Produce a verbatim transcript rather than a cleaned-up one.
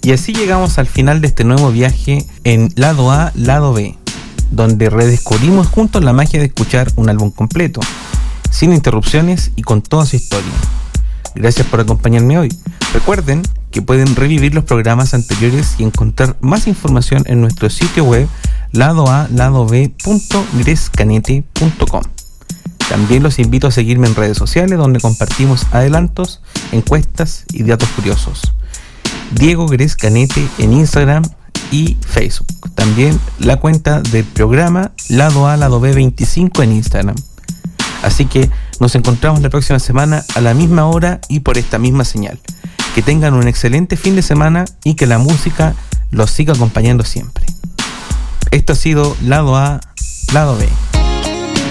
Y así llegamos al final de este nuevo viaje en Lado A, Lado B, donde redescubrimos juntos la magia de escuchar un álbum completo, sin interrupciones y con toda su historia. Gracias por acompañarme hoy. Recuerden que pueden revivir los programas anteriores y encontrar más información en nuestro sitio web lado a lado b punto grescanete punto com. También los invito a seguirme en redes sociales, donde compartimos adelantos, encuestas y datos curiosos. Diego Grescanete en Instagram y Facebook. También la cuenta del programa Lado A, Lado B veinticinco en Instagram. Así que nos encontramos la próxima semana a la misma hora y por esta misma señal. Que tengan un excelente fin de semana y que la música los siga acompañando siempre. Esto ha sido Lado A, Lado B.